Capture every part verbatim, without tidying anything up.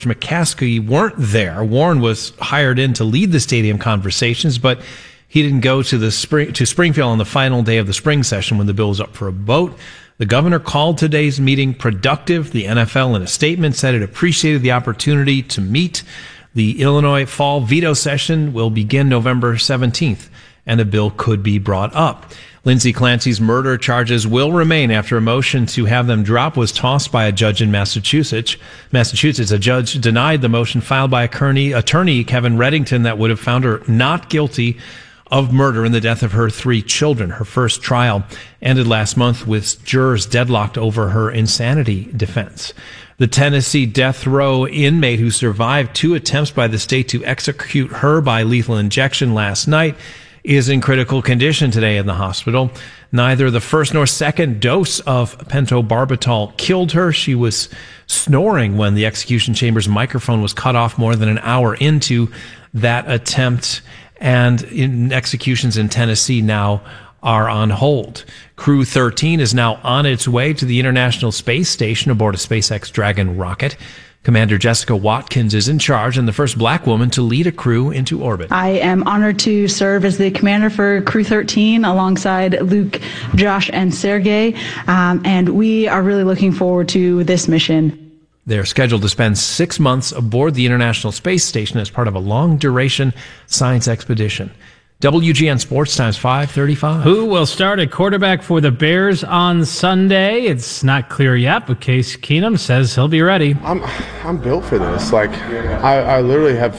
McCaskey weren't there. Warren was hired in to lead the stadium conversations, but he didn't go to the spring to Springfield on the final day of the spring session when the bill was up for a vote. The governor called today's meeting productive. The N F L, in a statement, said it appreciated the opportunity to meet. The Illinois fall veto session will begin November seventeenth, and a bill could be brought up. Lindsay Clancy's murder charges will remain after a motion to have them drop was tossed by a judge in Massachusetts. Massachusetts, a judge denied the motion filed by attorney, attorney Kevin Reddington that would have found her not guilty of murder in the death of her three children. Her first trial ended last month with jurors deadlocked over her insanity defense. The Tennessee death row inmate who survived two attempts by the state to execute her by lethal injection last night is in critical condition today in the hospital. Neither the first nor second dose of pentobarbital killed her. She was snoring when the execution chamber's microphone was cut off more than an hour into that attempt. And in executions in Tennessee now are on hold. Crew thirteen is now on its way to the International Space Station aboard a SpaceX Dragon rocket. Commander Jessica Watkins is in charge and the first black woman to lead a crew into orbit. I am honored to serve as the commander for Crew thirteen alongside Luke, Josh, and Sergey. Um, and we are really looking forward to this mission. They're scheduled to spend six months aboard the International Space Station as part of a long-duration science expedition. W G N Sports Times five thirty-five. Who will start at quarterback for the Bears on Sunday? It's not clear yet, but Case Keenum says he'll be ready. I'm I'm built for this. Like, I, I literally have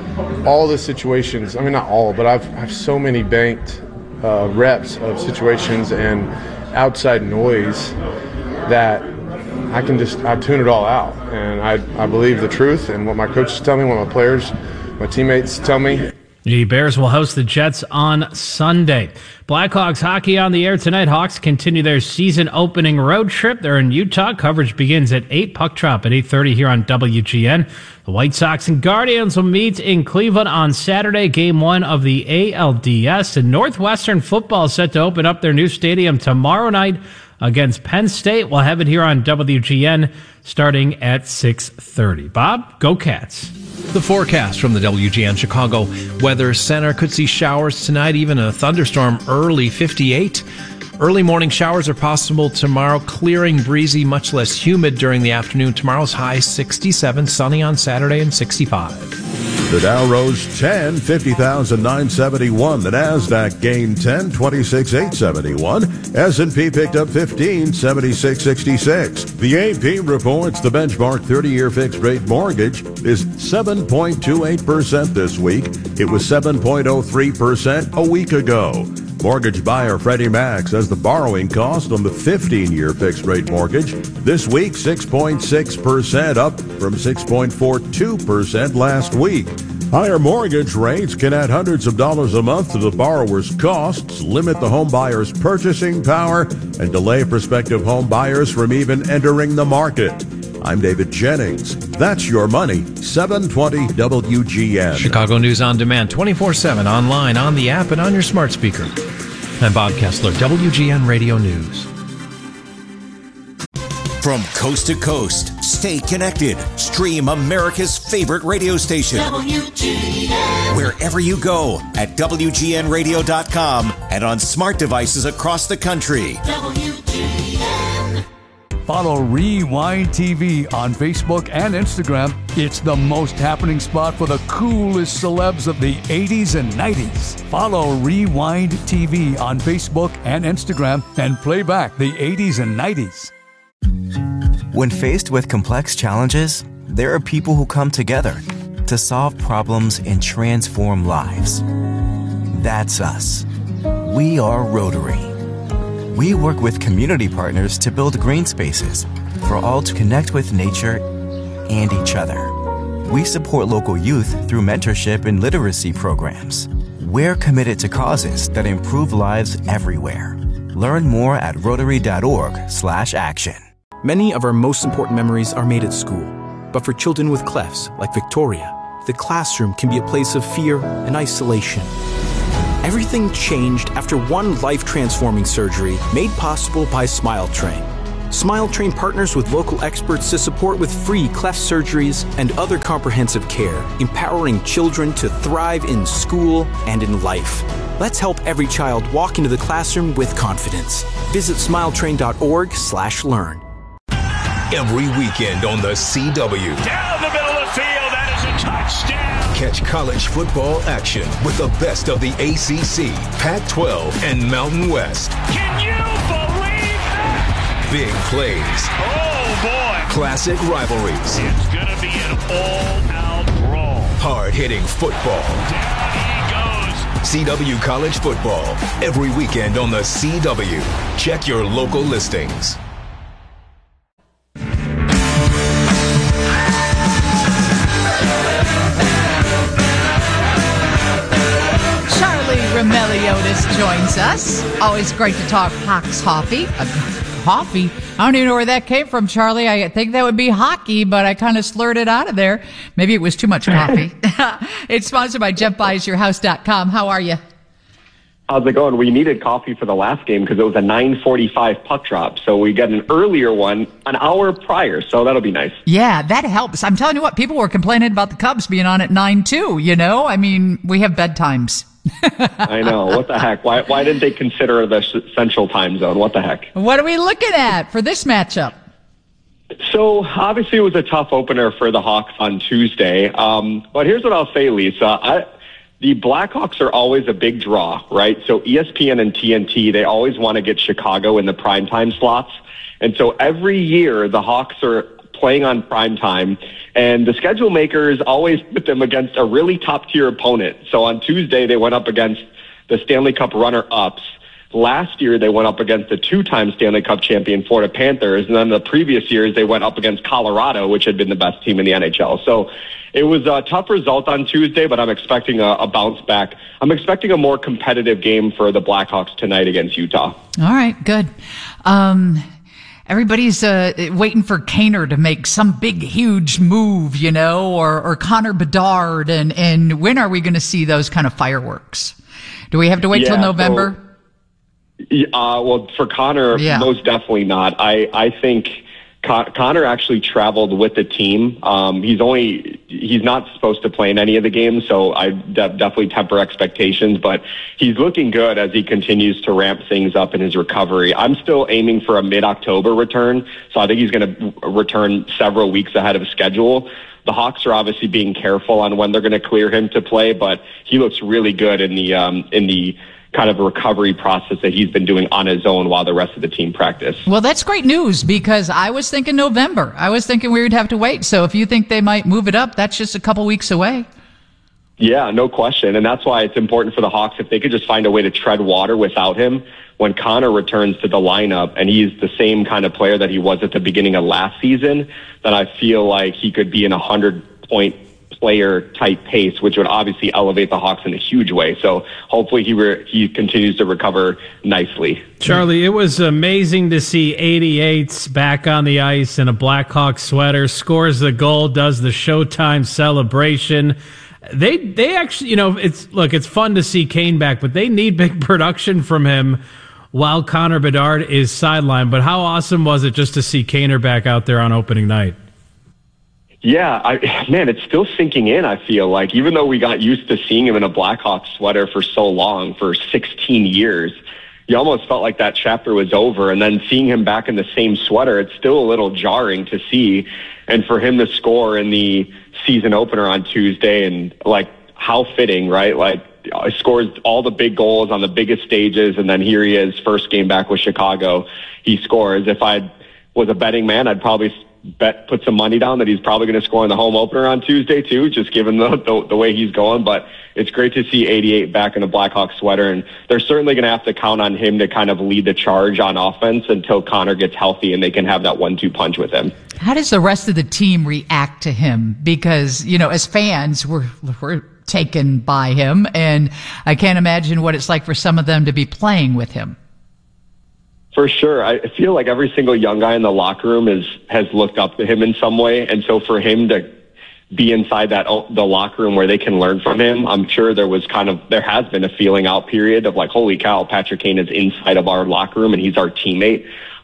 all the situations. I mean, not all, but I've I have so many banked uh, reps of situations and outside noise that I can just I tune it all out, and I I believe the truth and what my coaches tell me, what my players, my teammates tell me. The Bears will host the Jets on Sunday. Blackhawks hockey on the air tonight. Hawks continue their season opening road trip. They're in Utah. Coverage begins at eight. Puck drop at eight thirty here on W G N. The White Sox and Guardians will meet in Cleveland on Saturday. Game one of the A L D S. And Northwestern football set to open up their new stadium tomorrow night against Penn State. We'll have it here on W G N starting at six thirty. Bob, go Cats. The forecast from the W G N Chicago Weather Center could see showers tonight, even a thunderstorm early, fifty-eight. Early morning showers are possible tomorrow, clearing, breezy, much less humid during the afternoon. Tomorrow's high sixty-seven, sunny on Saturday and sixty-five. The Dow rose ten, fifty thousand nine hundred seventy-one. The Nasdaq gained ten, twenty-six thousand eight hundred seventy-one. S and P picked up fifteen, seventy-six sixty-six. The A P reports the benchmark thirty-year fixed-rate mortgage is seven point two eight percent this week. It was seven point oh three percent a week ago. Mortgage buyer Freddie Mac says the borrowing cost on the fifteen-year fixed-rate mortgage this week six point six percent, up from six point four two percent last week. Higher mortgage rates can add hundreds of dollars a month to the borrower's costs, limit the home buyer's purchasing power, and delay prospective home buyers from even entering the market. I'm David Jennings. That's your money. seven twenty W G N. Chicago News on Demand, twenty-four seven, online, on the app, and on your smart speaker. I'm Bob Kessler, W G N Radio News. From coast to coast, stay connected. Stream America's favorite radio station. W G N. Wherever you go at W G N radio dot com and on smart devices across the country. W G N. Follow Rewind T V on Facebook and Instagram. It's the most happening spot for the coolest celebs of the eighties and nineties. Follow Rewind T V on Facebook and Instagram and play back the eighties and nineties. When faced with complex challenges, there are people who come together to solve problems and transform lives. That's us. We are Rotary. We work with community partners to build green spaces for all to connect with nature and each other. We support local youth through mentorship and literacy programs. We're committed to causes that improve lives everywhere. Learn more at rotary dot org slash action. Many of our most important memories are made at school. But for children with clefts, like Victoria, the classroom can be a place of fear and isolation. Everything changed after one life-transforming surgery made possible by Smile Train. Smile Train partners with local experts to support with free cleft surgeries and other comprehensive care, empowering children to thrive in school and in life. Let's help every child walk into the classroom with confidence. Visit smiletrain.org slash learn. Every weekend on the C W. Down the middle of the field, that is a touchdown. Catch college football action with the best of the A C C, Pac twelve, and Mountain West. Can you believe that? Big plays. Oh, boy. Classic rivalries. It's going to be an all-out brawl. Hard-hitting football. Down he goes. C W College Football. Every weekend on the C W. Check your local listings. Meliodas joins us. Always great to talk Hawks hockey. Uh, coffee? I don't even know where that came from, Charlie. I think that would be hockey, but I kind of slurred it out of there. Maybe it was too much coffee. It's sponsored by Jeff Buys Your House dot com. How are you? How's it going? We needed coffee for the last game because it was a nine forty-five puck drop. So we got an earlier one an hour prior. So that'll be nice. Yeah, that helps. I'm telling you what, people were complaining about the Cubs being on at nine too, you know? I mean, we have bedtimes. I know. What the heck? Why why didn't they consider the central time zone? What the heck? What are we looking at for this matchup? So obviously it was a tough opener for the Hawks on Tuesday. Um, but here's what I'll say, Lisa. I, the Blackhawks are always a big draw, right? So E S P N and T N T, they always want to get Chicago in the primetime slots. And so every year the Hawks are playing on primetime, and the schedule makers always put them against a really top-tier opponent. So on Tuesday, they went up against the Stanley Cup runner-ups. Last year, they went up against the two-time Stanley Cup champion Florida Panthers, and then the previous years, they went up against Colorado, which had been the best team in the N H L. So it was a tough result on Tuesday, but I'm expecting a, a bounce back. I'm expecting a more competitive game for the Blackhawks tonight against Utah. All right, good. Um... Everybody's uh, waiting for Kaner to make some big, huge move, you know, or, or Connor Bedard. And, and when are we going to see those kind of fireworks? Do we have to wait yeah, till November? So, uh, well, for Connor, yeah. most definitely not. I, I think Con- Connor actually traveled with the team. Um, he's only he's not supposed to play in any of the games, so I de- definitely temper expectations. But he's looking good as he continues to ramp things up in his recovery. I'm still aiming for a mid-October return, so I think he's going to return several weeks ahead of schedule. The Hawks are obviously being careful on when they're going to clear him to play, but he looks really good in the um, in the kind of recovery process that he's been doing on his own while the rest of the team practice. Well, that's great news because I was thinking November. I was thinking we would have to wait. So if you think they might move it up, that's just a couple weeks away. Yeah, no question. And that's why it's important for the Hawks if they could just find a way to tread water without him. When Connor returns to the lineup and he's the same kind of player that he was at the beginning of last season, then I feel like he could be in a hundred-point player type pace, which would obviously elevate the Hawks in a huge way. So hopefully he re- he continues to recover nicely. Charlie, it was amazing to see eighty-eights back on the ice in a Blackhawks sweater, scores the goal, does the Showtime celebration. They they actually, you know, it's look, it's fun to see Kane back, but they need big production from him while Connor Bedard is sidelined. But how awesome was it just to see Kaner back out there on opening night? Yeah, I, man, it's still sinking in, I feel like. Even though we got used to seeing him in a Blackhawks sweater for so long, for sixteen years, you almost felt like that chapter was over. And then seeing him back in the same sweater, it's still a little jarring to see. And for him to score in the season opener on Tuesday, and, like, how fitting, right? Like, he scores all the big goals on the biggest stages, and then here he is, first game back with Chicago. He scores. If I was a betting man, I'd probably bet put some money down that he's probably going to score in the home opener on Tuesday too, just given the, the the way he's going. But it's great to see eighty-eight back in a Blackhawks sweater, and they're certainly going to have to count on him to kind of lead the charge on offense until Connor gets healthy and they can have that one two punch with him. How does the rest of the team react to him? Because, you know, as fans, we're we're taken by him, and I can't imagine what it's like for some of them to be playing with him. For sure. I feel like every single young guy in the locker room is, has looked up to him in some way. And so for him to be inside that the locker room where they can learn from him, I'm sure there was kind of, there has been a feeling out period of like, holy cow, Patrick Kane is inside of our locker room and he's our teammate. But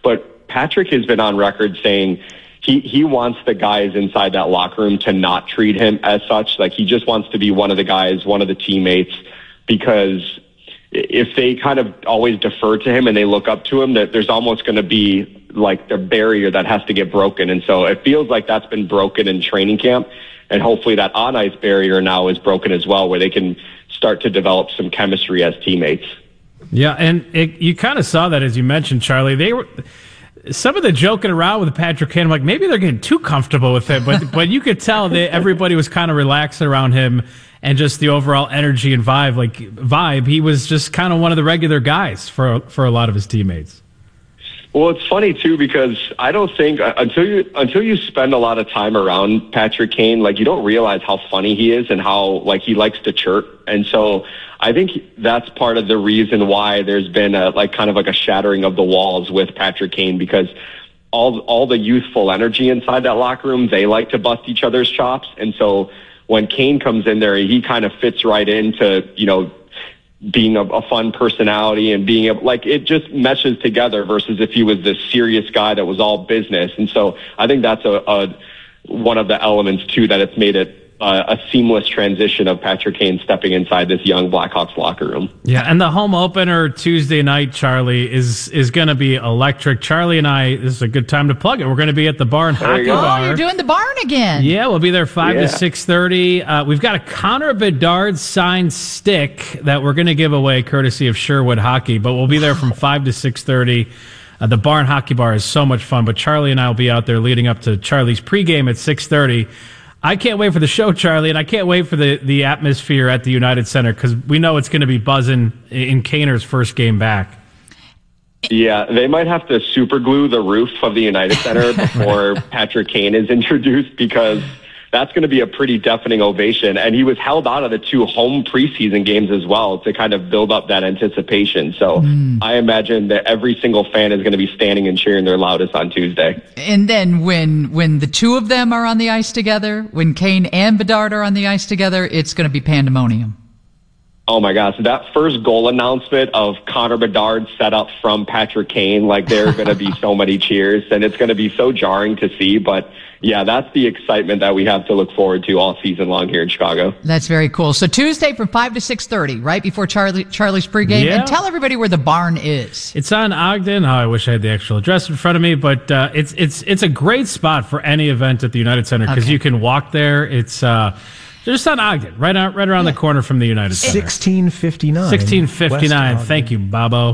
Patrick has been on record saying he, he wants the guys inside that locker room to not treat him as such. Like, he just wants to be one of the guys, one of the teammates, because if they kind of always defer to him and they look up to him, that there's almost going to be like a barrier that has to get broken. And so it feels like that's been broken in training camp. And hopefully that on-ice barrier now is broken as well, where they can start to develop some chemistry as teammates. Yeah, and it, you kind of saw that, as you mentioned, Charlie. They were some of the joking around with Patrick Kane. Like, maybe they're getting too comfortable with him, but but you could tell that everybody was kind of relaxing around him, and just the overall energy and vibe. Like vibe, he was just kind of one of the regular guys for for a lot of his teammates. Well, it's funny too, because I don't think until you until you spend a lot of time around Patrick Kane, like, you don't realize how funny he is and how, like, he likes to chirp. And so I think that's part of the reason why there's been a like kind of like a shattering of the walls with Patrick Kane, because all all the youthful energy inside that locker room, they like to bust each other's chops. And so when Kane comes in there, he kind of fits right into, you know, being a, a fun personality and being able, like, it just meshes together versus if he was this serious guy that was all business. And so I think that's a, a one of the elements too, that it's made it uh, a seamless transition of Patrick Kane stepping inside this young Blackhawks locker room. Yeah, and the home opener Tuesday night, Charlie, is is going to be electric. Charlie and I, this is a good time to plug it. We're going to be at the Barn Hockey Bar. Oh, you're doing the Barn again. Yeah, we'll be there five Yeah. to six thirty. Uh, we've got a Connor Bedard signed stick that we're going to give away, courtesy of Sherwood Hockey. But we'll be there from five to six thirty. Uh, the Barn Hockey Bar is so much fun. But Charlie and I will be out there leading up to Charlie's pregame at six thirty. I can't wait for the show, Charlie, and I can't wait for the, the atmosphere at the United Center, because we know it's going to be buzzing in Kaner's first game back. Yeah, they might have to super glue the roof of the United Center before Patrick Kane is introduced, because that's going to be a pretty deafening ovation. And he was held out of the two home preseason games as well to kind of build up that anticipation. So mm. I imagine that every single fan is going to be standing and cheering their loudest on Tuesday. And then when when the two of them are on the ice together, when Kane and Bedard are on the ice together, it's going to be pandemonium. Oh my gosh, that first goal announcement of Connor Bedard set up from Patrick Kane, like, there are going to be so many cheers, and it's going to be so jarring to see. But yeah, that's the excitement that we have to look forward to all season long here in Chicago. That's very cool. So Tuesday from five to six thirty, right before Charlie Charlie's pregame. Yeah. And tell everybody where the Barn is. It's on Ogden. Oh, I wish I had the actual address in front of me, but uh, it's it's it's a great spot for any event at the United Center, because Okay. you can walk there. It's uh, just on Ogden, right on, right around yeah. the corner from the United Center. sixteen fifty-nine. sixteen fifty-nine. Thank you, Bobo.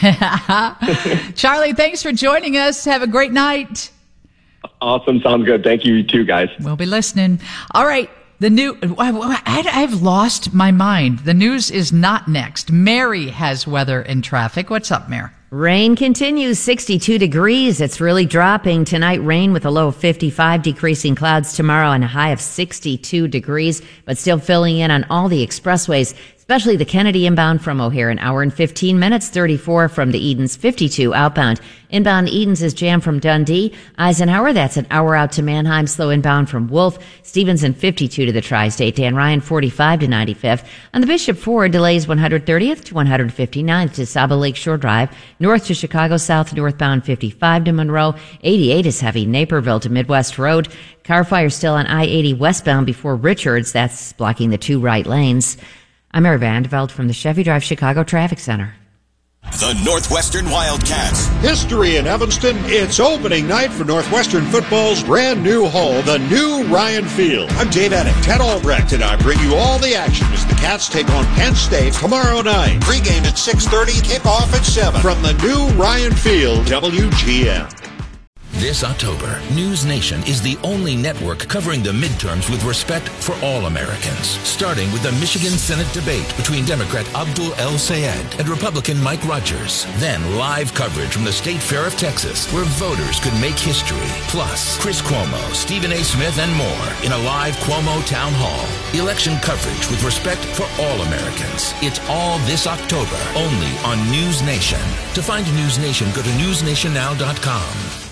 Charlie, thanks for joining us. Have a great night. Awesome. Sounds good. Thank you, too, guys. We'll be listening. All right. The new, I, I've lost my mind. The news is not next. Mary has weather and traffic. What's up, Mary? Rain continues, sixty-two degrees. It's really dropping. Tonight, rain with a low of fifty-five, decreasing clouds tomorrow and a high of sixty-two degrees, but still filling in on all the expressways, especially the Kennedy inbound from O'Hare, an hour and fifteen minutes, thirty-four from the Edens, fifty-two outbound. Inbound Edens is jammed from Dundee. Eisenhower, that's an hour out to Mannheim, slow inbound from Wolf. Stevenson, fifty-two to the Tri-State. Dan Ryan, forty-five to ninety-fifth. On the Bishop Ford, delays one hundred thirtieth to one hundred fifty-ninth to Saba Lakeshore Drive. North to Chicago South, northbound fifty-five to Monroe. eighty-eight is heavy, Naperville to Midwest Road. Car fire still on I eighty westbound before Richards. That's blocking the two right lanes. I'm Mary Vandeveld from the Chevy Drive Chicago Traffic Center. The Northwestern Wildcats. History in Evanston. It's opening night for Northwestern football's brand new home, the new Ryan Field. I'm Dave Addick, Ted Albrecht, and I bring you all the action as the Cats take on Penn State tomorrow night. Pre-game at six thirty, kickoff at seven from the new Ryan Field, W G N. This October, News Nation is the only network covering the midterms with respect for all Americans, starting with the Michigan Senate debate between Democrat Abdul El-Sayed and Republican Mike Rogers. Then live coverage from the State Fair of Texas, where voters could make history. Plus, Chris Cuomo, Stephen A. Smith, and more in a live Cuomo Town Hall. Election coverage with respect for all Americans. It's all this October, only on News Nation. To find News Nation, go to news nation now dot com.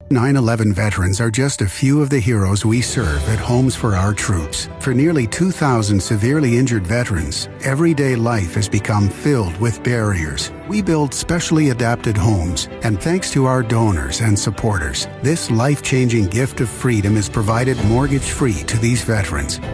nine eleven veterans are just a few of the heroes we serve at Homes for Our Troops. For nearly two thousand severely injured veterans, everyday life has become filled with barriers. We build specially adapted homes, and thanks to our donors and supporters, this life-changing gift of freedom is provided mortgage-free to these veterans.